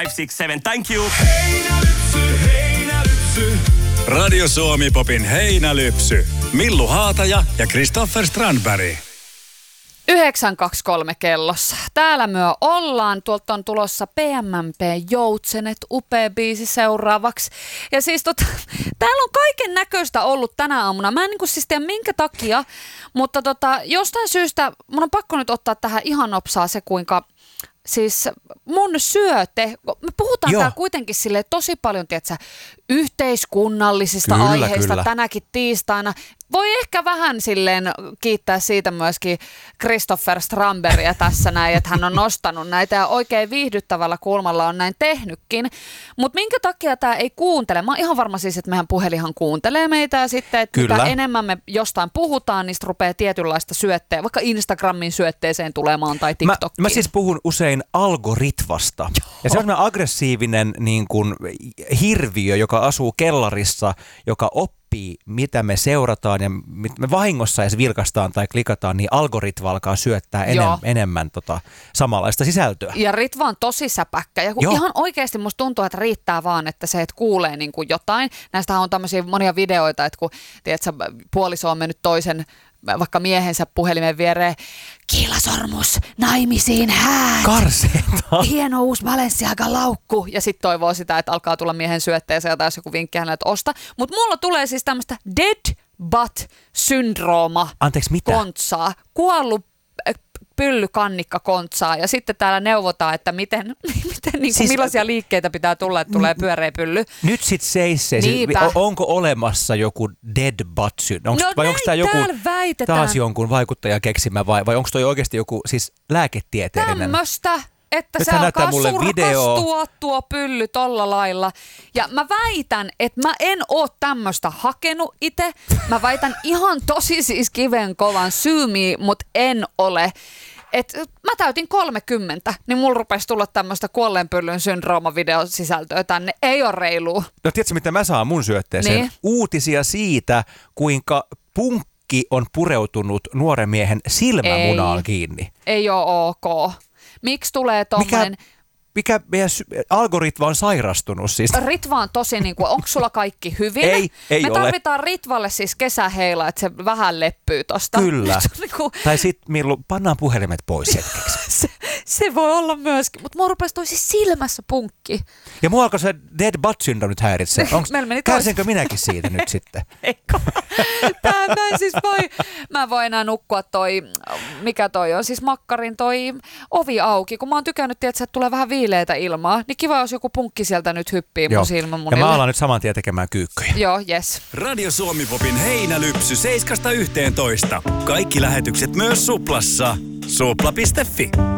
567. Thank you. Heinälypsy. Radio Suomi Popin heinälypsy. Millu Haataja ja Christopher Strandberg. 9.23 kellossa. Täällä myö ollaan. Tuolta on tulossa PMMP Joutsenet, upea biisi seuraavaksi. Ja siis täällä on kaiken näköistä ollut tänä aamuna. Mä en siis tiedä minkä takia, mutta jostain syystä mun on pakko nyt ottaa tähän ihan nopsaa se, kuinka siis mun syöte, me puhutaan täällä kuitenkin silleen tosi paljon, tietsä, yhteiskunnallisista aiheista tänäkin tiistaina. Voi ehkä vähän silleen kiittää siitä myöskin Christopher Strandbergia tässä näin, että hän on nostanut näitä ja oikein viihdyttävällä kulmalla on näin tehnytkin. Mutta minkä takia tämä ei kuuntele? Mä oon ihan varma siis, että meidän puhelinhan kuuntelee meitä ja sitten, että mitä enemmän me jostain puhutaan, niin rupeaa tietynlaista syötteä, vaikka Instagramin syötteeseen tulemaan tai TikTokkiin. Mä siis puhun usein algoritmasta. Ja se on aggressiivinen niin kuin hirviö, joka asuu kellarissa, joka oppii, mitä me seurataan ja me vahingossa edes vilkastaan tai klikataan, niin algoritma alkaa syöttää enemmän samanlaista sisältöä. Ja Ritva on tosi säpäkkä. Ja ihan oikeasti musta tuntuu, että riittää vaan, että se, että kuulee niin kuin jotain. Näistähän on tämmöisiä monia videoita, että kun tiedätkö, puoliso on mennyt toisen vaikka miehensä puhelimen viereen, kiilasormus, naimisiin, häät. Karseeta. Hieno uusi Balenciaga-laukku. Ja sitten toivoo sitä, että alkaa tulla miehen syötteeseen ja taas joku vinkki hänelle, että osta. Mutta mulla tulee siis tämmöistä dead butt-syndrooma. Anteeksi, mitä? Kontsaa. Kuollut pyllykannikka kontsaa. Ja sitten täällä neuvotaan, että miten niin siis, millaisia liikkeitä pitää tulla, että tulee pyöreä pylly. Nyt sit seissee. Onko olemassa joku dead butt syndrooma? Vai onko tämä joku taas jonkun vaikuttajan keksimä vai onko toi oikeasti joku siis lääketieteellinen? Tämmöstä. Että nyt se alkaa surkastua tuo pylly tolla lailla. Ja mä väitän, että mä en oo tämmöstä hakenut itse. Mä väitän ihan tosi siis kivenkovan syymiä, mutta en ole. Et mä täytin 30, niin mulla rupesi tulla tämmöistä kuolleen pyllyn syndrooma-videosisältöä tänne. Ei oo reilua. No tiedätkö, mitä mä saan mun syötteeseen? Niin. Uutisia siitä, kuinka punkki on pureutunut nuoren miehen silmämunaan kiinni. Ei oo ok. Miksi tulee tommoinen? Mikä meidän algoritma on sairastunut siis? Ritva on tosi onko sulla kaikki hyvin? Ei Me ole. tarvitaan Ritvalle siis kesäheila, että se vähän leppyy tosta. Kyllä. Tai sitten pannaan puhelimet pois hetkeksi. se voi olla myöskin, mutta mua rupesi toi siis silmässä punkki. Ja mua alkoi se dead butt syndrome nyt häiritsee. Kärsinkö minäkin siitä nyt sitten? Eikö? Mä voin enää nukkua mikä toi on, siis makkarin ovi auki. Kun mä oon tykännyt, että tulee vähän viileitä ilmaa, niin kiva, jos joku punkki sieltä nyt hyppii mun silmämunille. Ja mä alan nyt saman tien tekemään kyykkyjä. Joo, yes. Radio Suomi Popin heinälypsy 7–11. Kaikki lähetykset myös Suplassa. Supla.fi.